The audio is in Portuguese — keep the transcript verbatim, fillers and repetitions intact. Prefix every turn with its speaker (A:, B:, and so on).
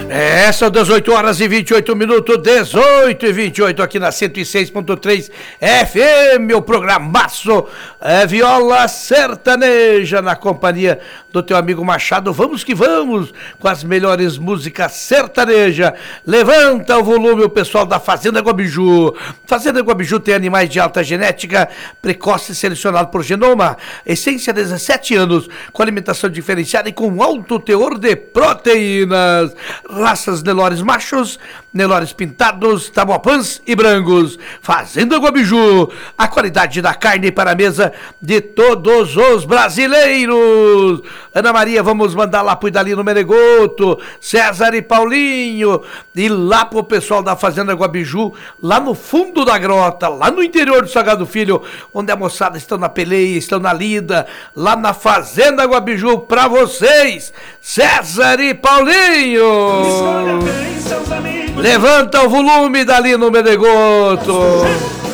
A: É, são dezoito horas e vinte e oito minutos, dezoito e vinte e oito aqui na cento e seis ponto três F M, o programaço é, Viola Sertaneja, na companhia do teu amigo Machado. Vamos que vamos com as melhores músicas sertaneja. Levanta o volume, o pessoal da Fazenda Guabiju. Fazenda Guabiju tem animais de alta genética, precoce selecionado por genoma, essência dezessete anos, com alimentação diferenciada e com alto teor de proteínas. Raças Nelores machos, Nelores pintados, taboapãs e brancos. Fazenda Guabiju, a qualidade da carne para a mesa de todos os brasileiros. Ana Maria, vamos mandar lá pro Idalino Menegoto, César e Paulinho, e lá pro pessoal da Fazenda Guabiju, lá no fundo da grota, lá no interior do Sagrado Filho, onde a moçada estão na peleia, estão na lida, lá na Fazenda Guabiju, pra vocês, César e Paulinho. Levanta o volume dali no Menegoto.